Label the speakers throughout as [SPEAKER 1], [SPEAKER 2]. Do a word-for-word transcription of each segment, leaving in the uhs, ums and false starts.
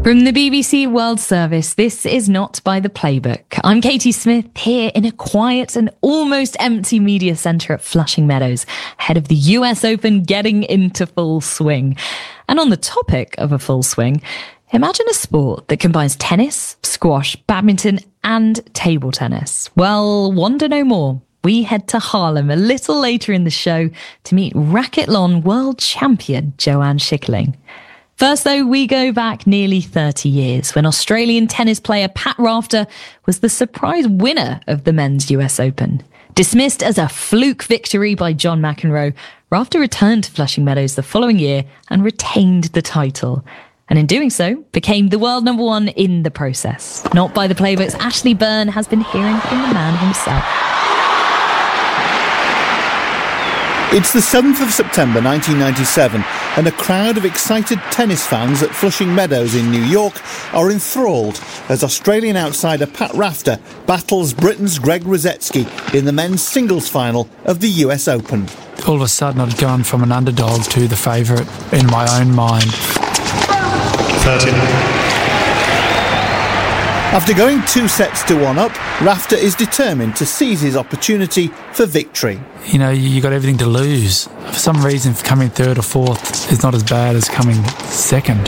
[SPEAKER 1] From the B B C World Service, this is Not by the Playbook. I'm Katie Smith, here in a quiet and almost empty media centre at Flushing Meadows, ahead of the U S Open getting into full swing. And on the topic of a full swing, imagine a sport that combines tennis, squash, badminton and table tennis. Well, wonder no more. We head to Haarlem a little later in the show to meet racquethlon world champion Joanne Schickerling. First, though, we go back nearly thirty years when Australian tennis player Pat Rafter was the surprise winner of the men's U S Open. Dismissed as a fluke victory by John McEnroe, Rafter returned to Flushing Meadows the following year and retained the title. And in doing so, became the world number one in the process. Not by the Playbook's Ashley Byrne has been hearing from the man himself.
[SPEAKER 2] It's the seventh of September nineteen ninety-seven, and a crowd of excited tennis fans at Flushing Meadows in New York are enthralled as Australian outsider Pat Rafter battles Britain's Greg Rosetsky in the men's singles final of the U S Open.
[SPEAKER 3] All of a sudden I'd gone from an underdog to the favourite in my own mind.
[SPEAKER 2] thirty. After going two sets to one up, Rafter is determined to seize his opportunity for victory.
[SPEAKER 3] You know, you got everything to lose. For some reason, coming third or fourth is not as bad as coming second.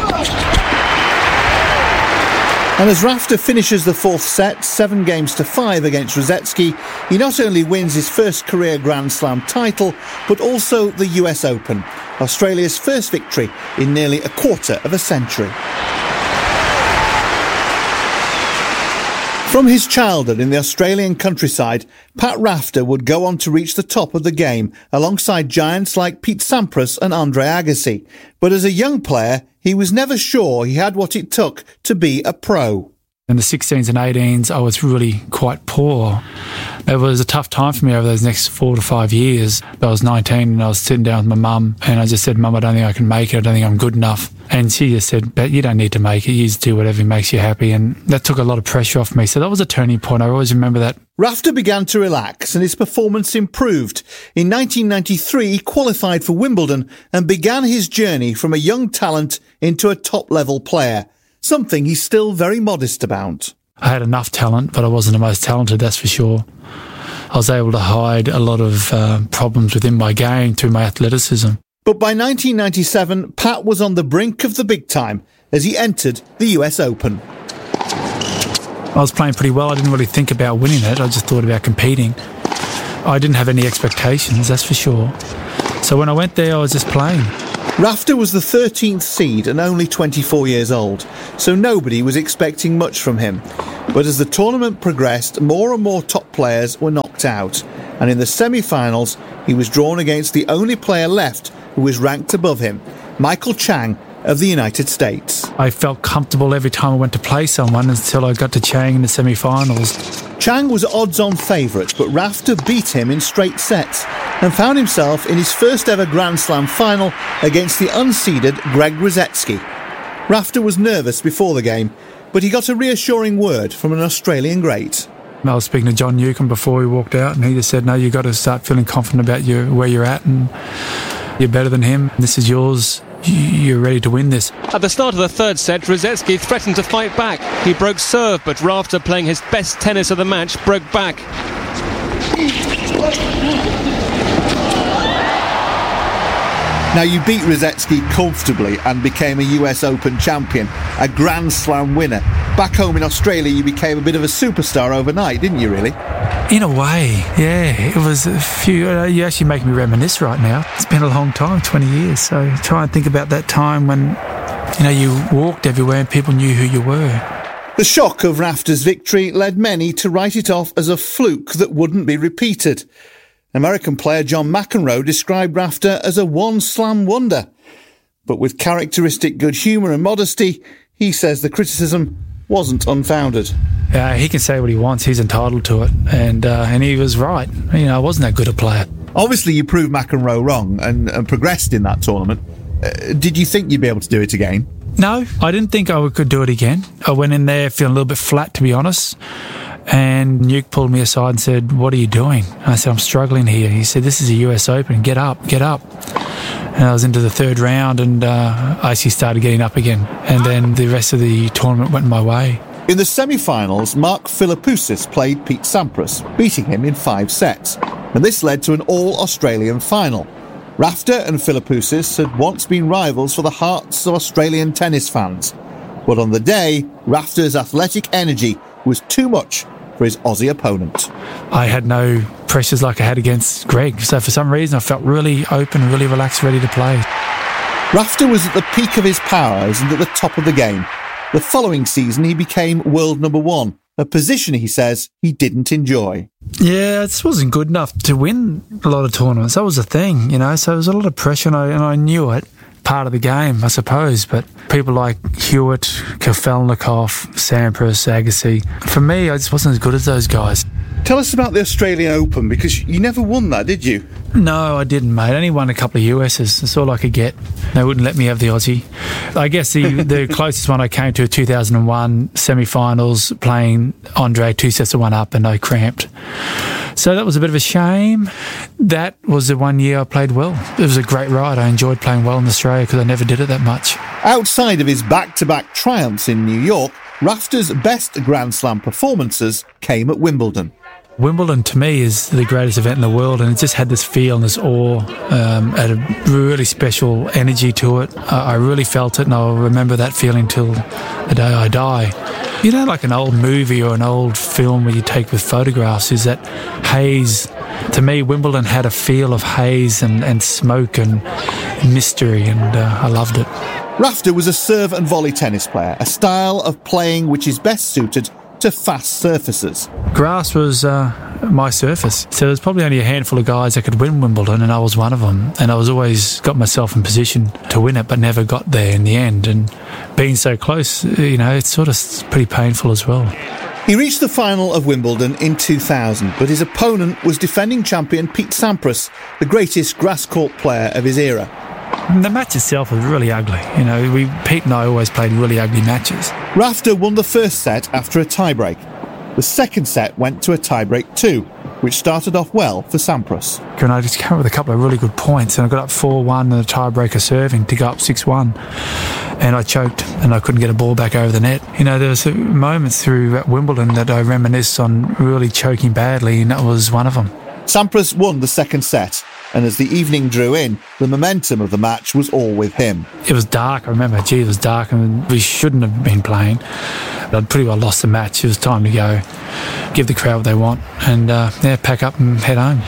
[SPEAKER 2] And as Rafter finishes the fourth set, seven games to five against Rosetsky, he not only wins his first career Grand Slam title, but also the U S Open, Australia's first victory in nearly a quarter of a century. From his childhood in the Australian countryside, Pat Rafter would go on to reach the top of the game alongside giants like Pete Sampras and Andre Agassi. But as a young player, he was never sure he had what it took to be a pro.
[SPEAKER 3] In the sixteens and eighteens, I was really quite poor. It was a tough time for me over those next four to five years. I was nineteen and I was sitting down with my mum and I just said, Mum, I don't think I can make it. I don't think I'm good enough. And she just said, but you don't need to make it. You just do whatever makes you happy. And that took a lot of pressure off me. So that was a turning point. I always remember that.
[SPEAKER 2] Rafter began to relax and his performance improved. In nineteen ninety-three, he qualified for Wimbledon and began his journey from a young talent into a top-level player, something he's still very modest about.
[SPEAKER 3] I had enough talent, but I wasn't the most talented, that's for sure. I was able to hide a lot of uh, problems within my game through my athleticism.
[SPEAKER 2] But by nineteen ninety-seven, Pat was on the brink of the big time as he entered the U S Open.
[SPEAKER 3] I was playing pretty well. I didn't really think about winning it. I just thought about competing. I didn't have any expectations, that's for sure. So when I went there, I was just playing.
[SPEAKER 2] Rafter was the thirteenth seed and only twenty-four years old, so nobody was expecting much from him. But as the tournament progressed, more and more top players were knocked out, and in the semi-finals, he was drawn against the only player left who was ranked above him, Michael Chang of the United States.
[SPEAKER 3] I felt comfortable every time I went to play someone until I got to Chang in the semi-finals.
[SPEAKER 2] Chang was odds-on favourite, but Rafter beat him in straight sets and found himself in his first ever Grand Slam final against the unseeded Greg Rosetsky. Rafter was nervous before the game, but he got a reassuring word from an Australian great.
[SPEAKER 3] I was speaking to John Newcombe before he walked out, and he just said, no, you've got to start feeling confident about your, where you're at, and you're better than him. This is yours. You're ready to win this.
[SPEAKER 4] At the start of the third set, Rosetsky threatened to fight back. He broke serve, but Rafter, playing his best tennis of the match, broke back.
[SPEAKER 2] Now, you beat Rosetsky comfortably and became a U S Open champion, a Grand Slam winner. Back home in Australia, you became a bit of a superstar overnight, didn't you, really?
[SPEAKER 3] In a way, yeah. It was a few... Uh, you actually make me reminisce right now. It's been a long time, twenty years, so try and think about that time when, you know, you walked everywhere and people knew who you were.
[SPEAKER 2] The shock of Rafter's victory led many to write it off as a fluke that wouldn't be repeated. American player John McEnroe described Rafter as a one-slam wonder. But with characteristic good humour and modesty, he says the criticism wasn't unfounded.
[SPEAKER 3] Uh, he can say what he wants, he's entitled to it, and uh, and he was right. You know, I wasn't that good a player.
[SPEAKER 2] Obviously, you proved McEnroe wrong and, and progressed in that tournament. Uh, did you think you'd be able to do it again?
[SPEAKER 3] No, I didn't think I could do it again. I went in there feeling a little bit flat, to be honest. And Nuke pulled me aside and said, what are you doing? I said, I'm struggling here. He said, this is a U S Open. Get up, get up. and I was into the third round, and uh, I actually started getting up again. And then the rest of the tournament went my way.
[SPEAKER 2] In the semi-finals, Mark Philippoussis played Pete Sampras, beating him in five sets, and this led to an all-Australian final. Rafter and Philippoussis had once been rivals for the hearts of Australian tennis fans, but on the day, Rafter's athletic energy was too much for his Aussie opponent.
[SPEAKER 3] I had no pressures like I had against Greg, so for some reason I felt really open, really relaxed, ready to play.
[SPEAKER 2] Rafter was at the peak of his powers and at the top of the game. The following season he became world number one, a position he says he didn't enjoy.
[SPEAKER 3] Yeah, it just wasn't good enough to win a lot of tournaments. That was the thing, you know, so there was a lot of pressure, and I, and I knew it. Part of the game, I suppose, but people like Hewitt, Kafelnikov, Sampras, Agassi, for me, I just wasn't as good as those guys.
[SPEAKER 2] Tell us about the Australian Open, because you never won that, did you?
[SPEAKER 3] No, I didn't, mate. I only won a couple of U S's. That's all I could get. They wouldn't let me have the Aussie. I guess the, the closest one I came to, two thousand one semi-finals, playing Andre two sets of one up, and I cramped. So that was a bit of a shame. That was the one year I played well. It was a great ride. I enjoyed playing well in Australia because I never did it that much.
[SPEAKER 2] Outside of his back-to-back triumphs in New York, Rafter's best Grand Slam performances came at Wimbledon.
[SPEAKER 3] Wimbledon, to me, is the greatest event in the world, and it just had this feel and this awe, um, had a really special energy to it. I, I really felt it, and I'll remember that feeling till the day I die. You know, like an old movie or an old film where you take with photographs, is that haze. To me, Wimbledon had a feel of haze and, and smoke and mystery, and uh, I loved it.
[SPEAKER 2] Rafter was a serve and volley tennis player, a style of playing which is best suited to fast surfaces.
[SPEAKER 3] Grass was uh, my surface, so there's probably only a handful of guys that could win Wimbledon, and I was one of them, and I was always got myself in position to win it, but never got there in the end, and being so close, you know, it's sort of pretty painful as well.
[SPEAKER 2] He reached the final of Wimbledon in two thousand, but his opponent was defending champion Pete Sampras, the greatest grass court player of his era.
[SPEAKER 3] The match itself was really ugly. You know, we Pete and I always played really ugly matches.
[SPEAKER 2] Rafter won the first set after a tiebreak. The second set went to a tiebreak too, which started off well for Sampras.
[SPEAKER 3] And I just came up with a couple of really good points, and I got up four one in the tiebreaker serving to go up six one. And I choked, and I couldn't get a ball back over the net. You know, there was moments through at Wimbledon that I reminisce on really choking badly, and that was one of them.
[SPEAKER 2] Sampras won the second set, and as the evening drew in, the momentum of the match was all with him.
[SPEAKER 3] It was dark, I remember. Gee, it was dark, and we shouldn't have been playing. I'd pretty well lost the match. It was time to go, give the crowd what they want, and uh, yeah, pack up and head home.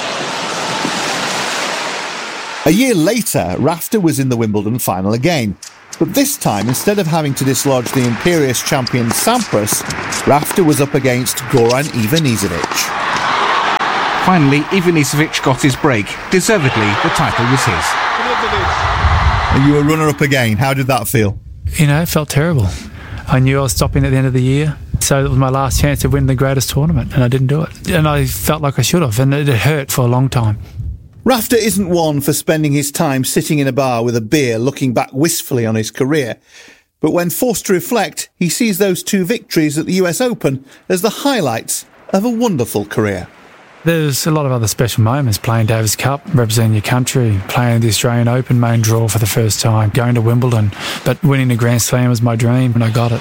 [SPEAKER 2] A year later, Rafter was in the Wimbledon final again. But this time, instead of having to dislodge the imperious champion Sampras, Rafter was up against Goran Ivanisevic.
[SPEAKER 5] Finally, Ivanisevic got his break. Deservedly, the title was his.
[SPEAKER 2] And you were runner-up again. How did that feel?
[SPEAKER 3] You know, it felt terrible. I knew I was stopping at the end of the year, so it was my last chance to win the greatest tournament, and I didn't do it. And I felt like I should have, and it hurt for a long time.
[SPEAKER 2] Rafter isn't one for spending his time sitting in a bar with a beer looking back wistfully on his career. But when forced to reflect, he sees those two victories at the U S Open as the highlights of a wonderful career.
[SPEAKER 3] There's a lot of other special moments, playing Davis Cup, representing your country, playing the Australian Open main draw for the first time, going to Wimbledon. But winning the Grand Slam was my dream, and I got it.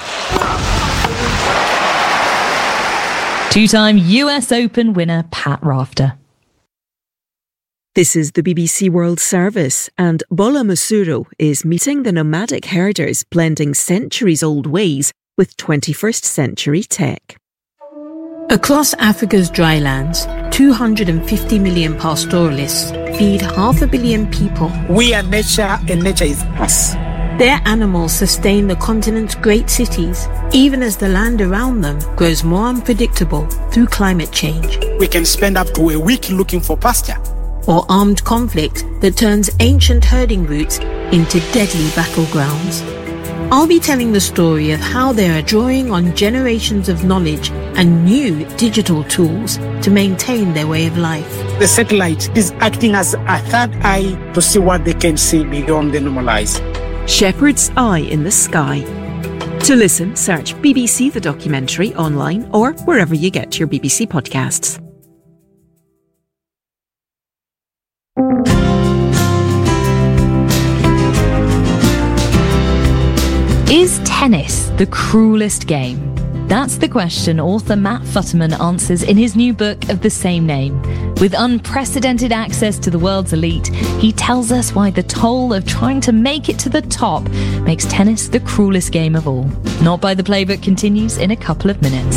[SPEAKER 1] Two-time U S Open winner Pat Rafter.
[SPEAKER 6] This is the B B C World Service, and Bola Masuro is meeting the nomadic herders blending centuries-old ways with twenty-first century tech.
[SPEAKER 7] Across Africa's drylands, two hundred fifty million pastoralists feed half a billion people.
[SPEAKER 8] We are nature, and nature is us.
[SPEAKER 7] Their animals sustain the continent's great cities, even as the land around them grows more unpredictable through climate change.
[SPEAKER 8] We can spend up to a week looking for pasture.
[SPEAKER 7] Or armed conflict that turns ancient herding routes into deadly battlegrounds. I'll be telling the story of how they are drawing on generations of knowledge and new digital tools to maintain their way of life.
[SPEAKER 8] The satellite is acting as a third eye to see what they can see beyond the normal eyes.
[SPEAKER 6] Shepherd's Eye in the Sky. To listen, search B B C The Documentary online or wherever you get your B B C podcasts.
[SPEAKER 1] Is tennis the cruelest game? That's the question author Matt Futterman answers in his new book of the same name. With unprecedented access to the world's elite, he tells us why the toll of trying to make it to the top makes tennis the cruelest game of all. Not by the Playbook continues in a couple of minutes.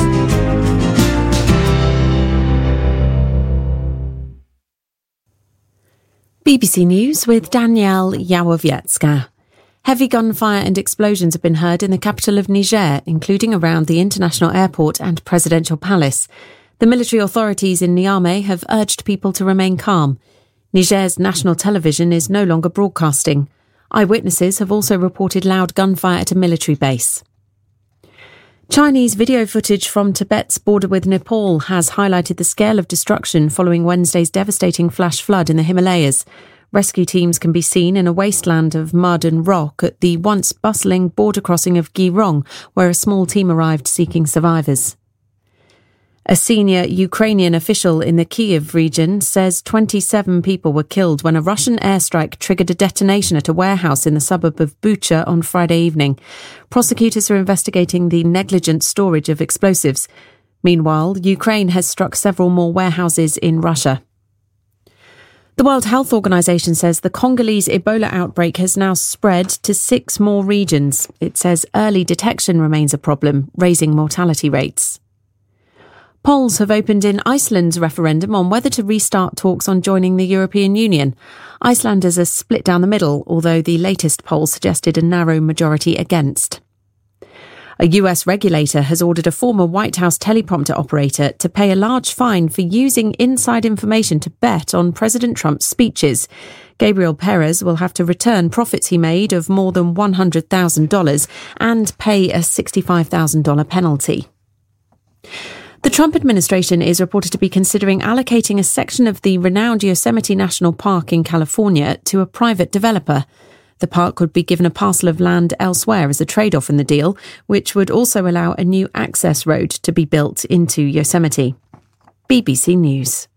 [SPEAKER 9] B B C News with Danielle Yawowiecka. Heavy gunfire and explosions have been heard in the capital of Niger, including around the international airport and presidential palace. The military authorities in Niamey have urged people to remain calm. Niger's national television is no longer broadcasting. Eyewitnesses have also reported loud gunfire at a military base. Chinese video footage from Tibet's border with Nepal has highlighted the scale of destruction following Wednesday's devastating flash flood in the Himalayas. Rescue teams can be seen in a wasteland of mud and rock at the once bustling border crossing of Girong, where a small team arrived seeking survivors. A senior Ukrainian official in the Kyiv region says twenty-seven people were killed when a Russian airstrike triggered a detonation at a warehouse in the suburb of Bucha on Friday evening. Prosecutors are investigating the negligent storage of explosives. Meanwhile, Ukraine has struck several more warehouses in Russia. The World Health Organization says the Congolese Ebola outbreak has now spread to six more regions. It says early detection remains a problem, raising mortality rates. Polls have opened in Iceland's referendum on whether to restart talks on joining the European Union. Icelanders are split down the middle, although the latest poll suggested a narrow majority against. A U S regulator has ordered a former White House teleprompter operator to pay a large fine for using inside information to bet on President Trump's speeches. Gabriel Perez will have to return profits he made of more than one hundred thousand dollars and pay a sixty-five thousand dollars penalty. The Trump administration is reported to be considering allocating a section of the renowned Yosemite National Park in California to a private developer. The park would be given a parcel of land elsewhere as a trade-off in the deal, which would also allow a new access road to be built into Yosemite. B B C News.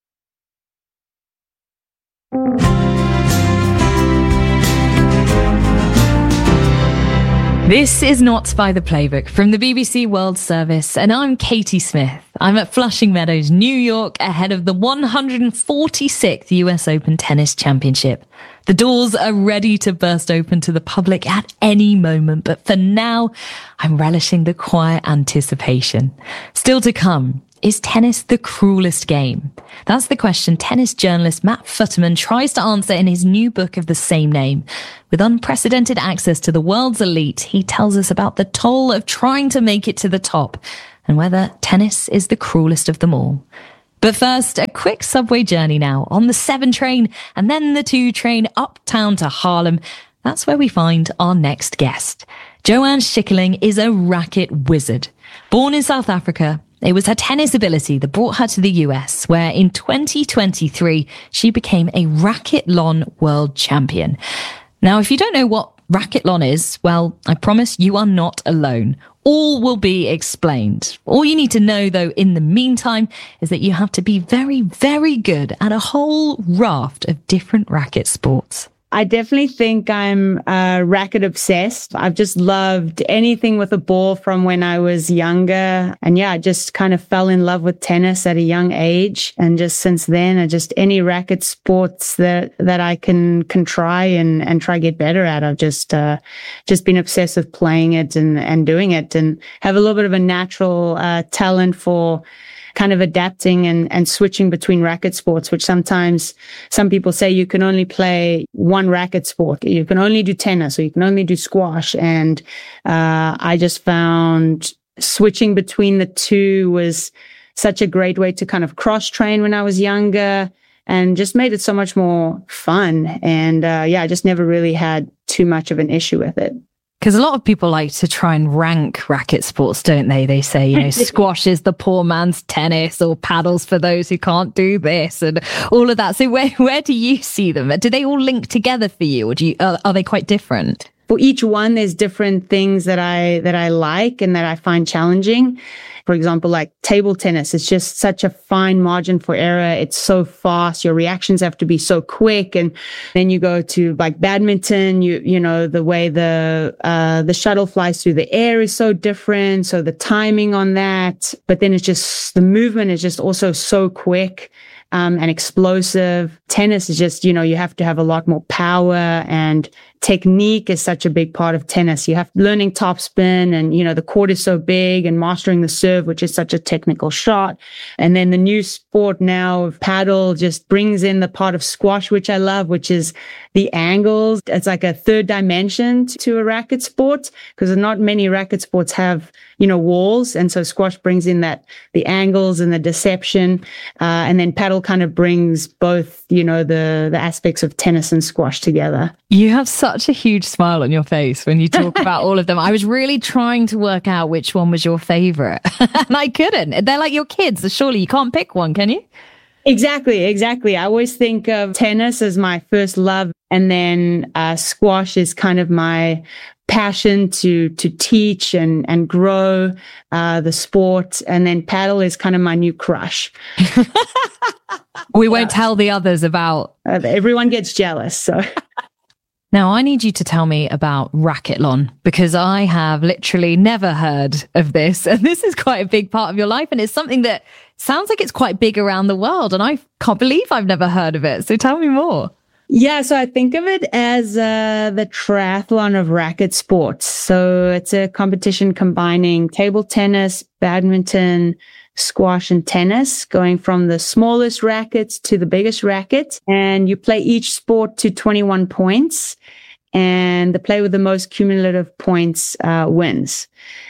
[SPEAKER 1] This is Not by the Playbook from the B B C World Service, and I'm Katie Smith. I'm at Flushing Meadows, New York, ahead of the one hundred forty-sixth U S Open Tennis Championship. The doors are ready to burst open to the public at any moment, but for now, I'm relishing the quiet anticipation. Still to come, is tennis the cruelest game? That's the question tennis journalist Matt Futterman tries to answer in his new book of the same name. With unprecedented access to the world's elite, he tells us about the toll of trying to make it to the top and whether tennis is the cruelest of them all. But first, a quick subway journey now on the seven train and then the two train uptown to Harlem. That's where we find our next guest. Joanne Schikkeling is a racket wizard. Born in South Africa, it was her tennis ability that brought her to the U S, where in twenty twenty-three, she became a Racquethlon world champion. Now, if you don't know what Racquethlon is, well, I promise you are not alone. All will be explained. All you need to know, though, in the meantime, is that you have to be very, very good at a whole raft of different racket sports.
[SPEAKER 10] I definitely think I'm uh, racket obsessed. I've just loved anything with a ball from when I was younger. And yeah, I just kind of fell in love with tennis at a young age. And just since then, I just any racket sports that, that I can, can try and, and try get better at. I've just, uh, just been obsessed with playing it and, and doing it and have a little bit of a natural, uh, talent for kind of adapting and, and switching between racket sports, which sometimes some people say you can only play one racket sport. You can only do tennis or you can only do squash. And, uh, I just found switching between the two was such a great way to kind of cross train when I was younger and just made it so much more fun. And, uh, yeah, I just never really had too much of an issue with it.
[SPEAKER 1] Because a lot of people like to try and rank racket sports, don't they? They say, you know, squash is the poor man's tennis or paddles for those who can't do this and all of that. So where where do you see them? Do they all link together for you or do you, uh, are they quite different?
[SPEAKER 10] for each one, there's different things that I, that I like and that I find challenging. For example, like table tennis, it's just such a fine margin for error. It's so fast. Your reactions have to be so quick. And then you go to like badminton, you, you know, the way the, uh, the shuttle flies through the air is so different. So the timing on that, but then it's just, the movement is just also so quick. Um, and explosive. Tennis is just, you know, you have to have a lot more power, and technique is such a big part of tennis. You have learning topspin, and, you know, the court is so big, and mastering the serve, which is such a technical shot. And then the new sport now of paddle just brings in the part of squash, which I love, which is the angles. It's like a third dimension to a racket sport, because not many racket sports have, you know, walls. And so squash brings in that, the angles and the deception. Uh, and then paddle kind of brings both, you know, the, the aspects of tennis and squash together.
[SPEAKER 1] You have such a huge smile on your face when you talk about all of them. I was really trying to work out which one was your favorite and I couldn't. They're like your kids. So surely you can't pick one, can you?
[SPEAKER 10] Exactly, exactly. I always think of tennis as my first love, and then uh, squash is kind of my passion to to teach and and grow uh, the sport, and then paddle is kind of my new crush.
[SPEAKER 1] We won't yeah. tell the others about.
[SPEAKER 10] Uh, everyone gets jealous, so.
[SPEAKER 1] Now, I need you to tell me about Racquethlon, because I have literally never heard of this. And this is quite a big part of your life. And it's something that sounds like it's quite big around the world. And I can't believe I've never heard of it. So tell me more.
[SPEAKER 10] Yeah, so I think of it as uh, the triathlon of racket sports. So it's a competition combining table tennis, badminton, squash, and tennis, going from the smallest rackets to the biggest racket. And you play each sport to twenty-one points. And the player with the most cumulative points uh, wins.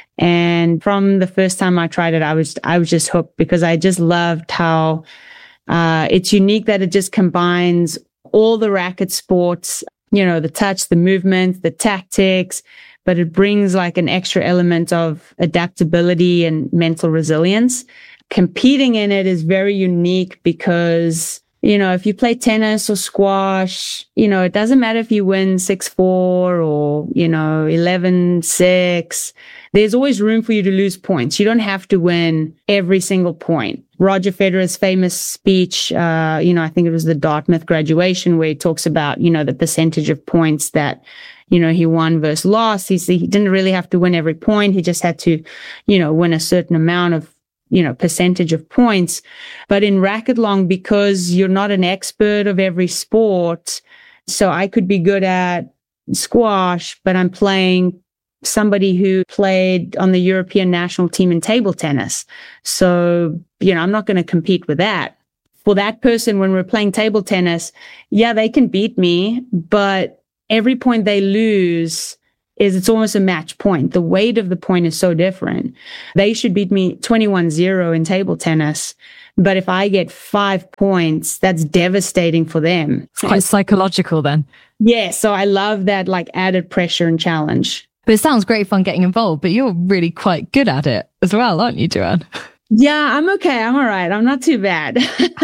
[SPEAKER 10] And from the first time I tried it, I was I was just hooked, because I just loved how uh, it's unique that it just combines all the racket sports, you know, the touch, the movement, the tactics, but it brings like an extra element of adaptability and mental resilience. Competing in it is very unique because, you know, if you play tennis or squash, you know, it doesn't matter if you win six four or, you know, eleven six. There's always room for you to lose points. You don't have to win every single point. Roger Federer's famous speech, uh, you know, I think it was the Dartmouth graduation, where he talks about, you know, the percentage of points that, you know, he won versus lost. He, he didn't really have to win every point. He just had to, you know, win a certain amount of, you know, percentage of points. But in Racquethlon, because you're not an expert of every sport, so I could be good at squash, but I'm playing somebody who played on the European national team in table tennis. So, you know, I'm not going to compete with that. For that person, when we're playing table tennis, yeah, they can beat me, but every point they lose is it's almost a match point. The weight of the point is so different. They should beat me twenty-one zero in table tennis. But if I get five points, that's devastating for them.
[SPEAKER 1] It's quite psychological then.
[SPEAKER 10] Yeah. So I love that like added pressure and challenge.
[SPEAKER 1] But it sounds great fun getting involved, but you're really quite good at it as well, aren't you, Joanne?
[SPEAKER 10] Yeah, I'm okay. I'm all right. I'm not too bad.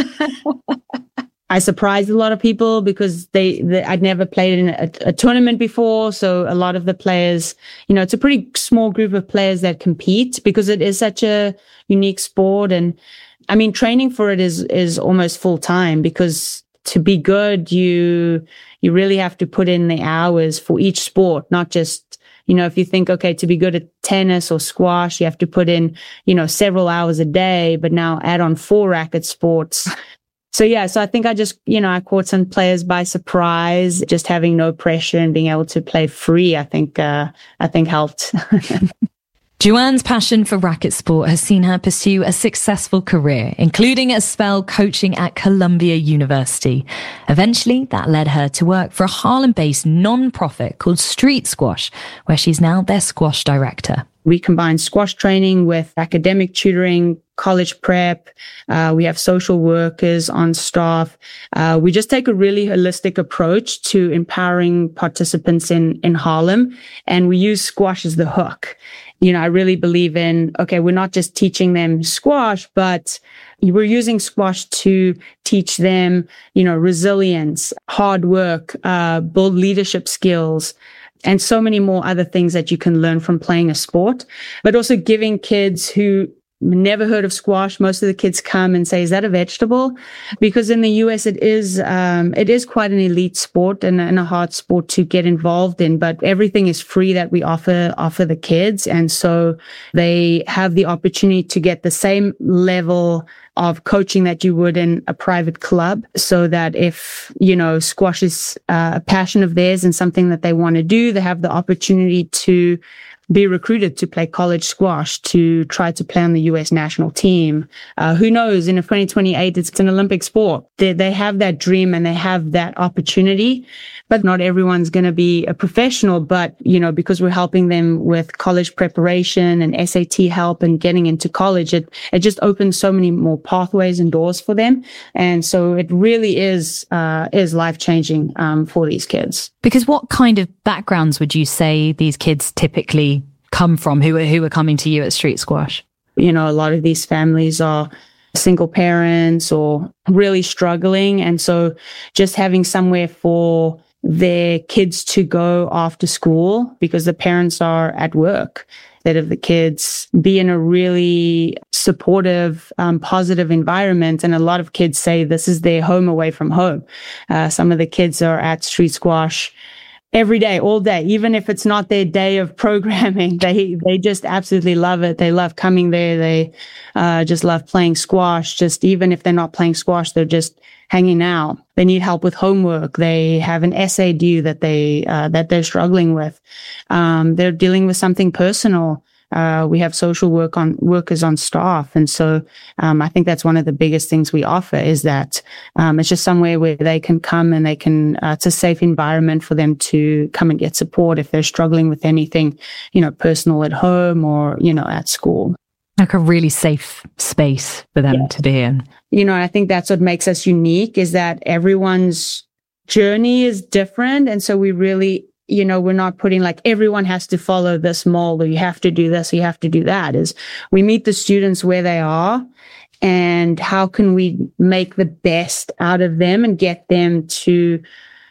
[SPEAKER 10] I surprised a lot of people because they, they I'd never played in a, a tournament before. So a lot of the players, you know, it's a pretty small group of players that compete because it is such a unique sport. And I mean, training for it is, is almost full time, because to be good, you, you really have to put in the hours for each sport, not just, you know, if you think, okay, to be good at tennis or squash, you have to put in, you know, several hours a day, but now add on four racket sports. So yeah, so I think I just, you know, I caught some players by surprise, just having no pressure and being able to play free. I think, uh, I think helped.
[SPEAKER 1] Joanne's passion for racket sport has seen her pursue a successful career, including a spell coaching at Columbia University. Eventually, that led her to work for a Harlem-based non-profit called Street Squash, where she's now their squash director.
[SPEAKER 10] We combine squash training with academic tutoring, college prep. Uh, we have social workers on staff. Uh, we just take a really holistic approach to empowering participants in, in Harlem, and we use squash as the hook. You know, I really believe in, okay, we're not just teaching them squash, but we're using squash to teach them, you know, resilience, hard work, uh, build leadership skills, and so many more other things that you can learn from playing a sport, but also giving kids who never heard of squash. Most of the kids come and say, is that a vegetable? Because in the U S, it is, um, it is quite an elite sport and, and a hard sport to get involved in, but everything is free that we offer, offer the kids. And so they have the opportunity to get the same level of coaching that you would in a private club, so that if, you know, squash is uh, a passion of theirs and something that they want to do, they have the opportunity to be recruited to play college squash, to try to play on the U S national team. Uh, who knows, in twenty twenty-eight, it's an Olympic sport. They, they have that dream and they have that opportunity, but not everyone's going to be a professional. But, you know, because we're helping them with college preparation and S A T help and getting into college, it, it just opens so many more pathways and doors for them. And so it really is, uh, is life-changing, um, for these kids.
[SPEAKER 1] Because what kind of backgrounds would you say these kids typically come from, who are, who are coming to you at Street Squash?
[SPEAKER 10] You know, a lot of these families are single parents or really struggling. And so just having somewhere for their kids to go after school, because the parents are at work, that if the kids be in a really supportive, um, positive environment. And a lot of kids say this is their home away from home. Uh, some of the kids are at Street Squash every day, all day, even if it's not their day of programming. They they just absolutely love it. They love coming there. They uh, just love playing squash. Just even if they're not playing squash, they're just hanging out. They need help with homework. They have an essay due that they uh, that they're struggling with. Um, they're dealing with something personal. Uh, we have social work on workers on staff. And so, um, I think that's one of the biggest things we offer is that, um, it's just somewhere where they can come and they can, uh, it's a safe environment for them to come and get support if they're struggling with anything, you know, personal at home or, you know, at school.
[SPEAKER 1] Like a really safe space for them yeah. to be in.
[SPEAKER 10] You know, I think that's what makes us unique is that everyone's journey is different. And so we really, you know, we're not putting like everyone has to follow this mold or you have to do this, or you have to do that. Is we meet the students where they are and how can we make the best out of them and get them to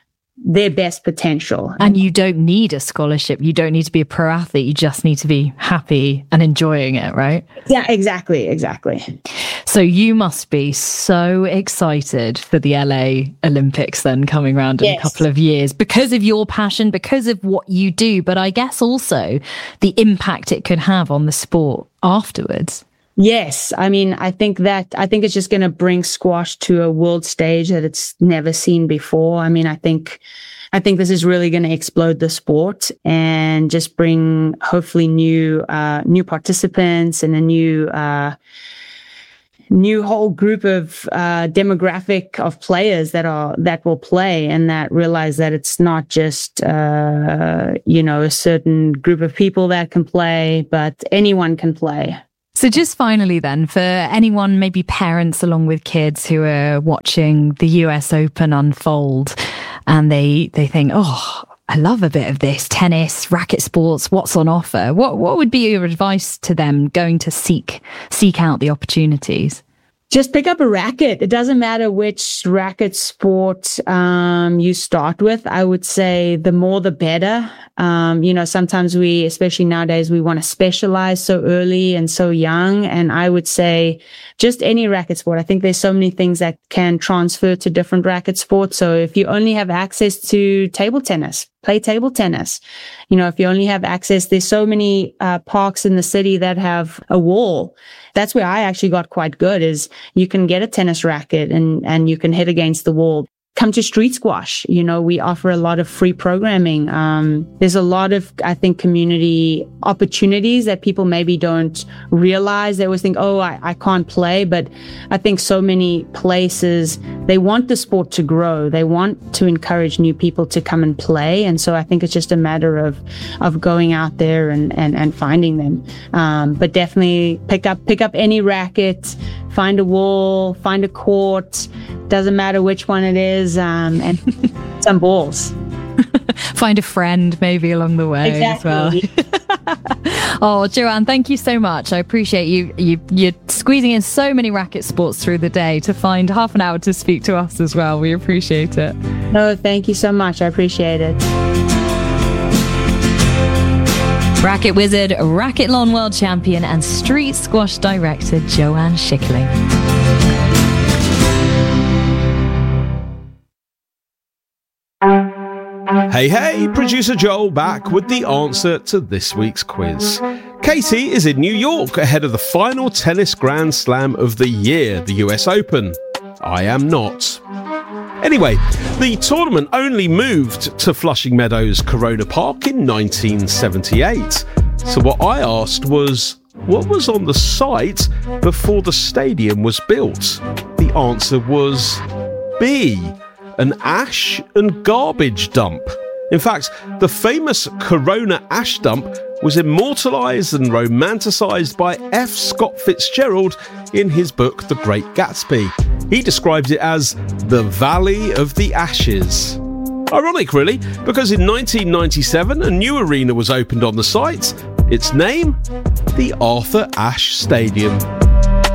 [SPEAKER 10] their best potential.
[SPEAKER 1] And you don't need a scholarship. You don't need to be a pro athlete. You just need to be happy and enjoying it, right?
[SPEAKER 10] Yeah, exactly. Exactly.
[SPEAKER 1] So you must be so excited for the L A Olympics then coming around in yes. a couple of years because of your passion, because of what you do, but I guess also the impact it could have on the sport afterwards.
[SPEAKER 10] Yes. I mean, I think that, I think it's just going to bring squash to a world stage that it's never seen before. I mean, I think, I think this is really going to explode the sport and just bring hopefully new, uh, new participants and a new, uh, new whole group of, uh, demographic of players that are, that will play and that realize that it's not just, uh, you know, a certain group of people that can play, but anyone can play.
[SPEAKER 1] So just finally then, for anyone, maybe parents along with kids who are watching the U S Open unfold and they, they think, oh, I love a bit of this, tennis, racket sports, what's on offer? What what would be your advice to them going to seek seek out the opportunities?
[SPEAKER 10] Just pick up a racket. It doesn't matter which racket sport um, you start with. I would say the more the better. Um, you know, sometimes we, especially nowadays, we want to specialize so early and so young. And I would say just any racket sport. I think there's so many things that can transfer to different racket sports. So if you only have access to table tennis, play table tennis. You know, if you only have access, there's so many uh, parks in the city that have a wall. That's where I actually got quite good is you can get a tennis racket and, and you can hit against the wall. Come to Street Squash. You know, we offer a lot of free programming. Um, there's a lot of, I think, community opportunities that people maybe don't realize. They always think, oh, I, I can't play. But I think so many places, they want the sport to grow. They want to encourage new people to come and play. And so I think it's just a matter of, of going out there and, and, and finding them. Um, but definitely pick up, pick up any racket, find a wall, find a court. Doesn't matter which one it is, um, and some balls.
[SPEAKER 1] Find a friend maybe along the way exactly. as well. Oh, Joanne, thank you so much. I appreciate you, you, you're squeezing in so many racket sports through the day to find half an hour to speak to us as well. We appreciate it.
[SPEAKER 10] No, thank you so much. I appreciate it.
[SPEAKER 1] Racket wizard, racquethlon world champion and street squash director Joanne Schickling.
[SPEAKER 11] Hey, hey, producer Joel back with the answer to this week's quiz. Katie is in New York ahead of the final tennis Grand Slam of the year, the U S Open. I am not. Anyway, the tournament only moved to Flushing Meadows Corona Park in nineteen seventy-eight. So what I asked was, what was on the site before the stadium was built? The answer was B, an ash and garbage dump. In fact, the famous Corona ash dump was immortalised and romanticised by F. Scott Fitzgerald in his book The Great Gatsby. He describes it as the Valley of the Ashes. Ironic, really, because in nineteen ninety-seven a new arena was opened on the site. Its name? The Arthur Ashe Stadium.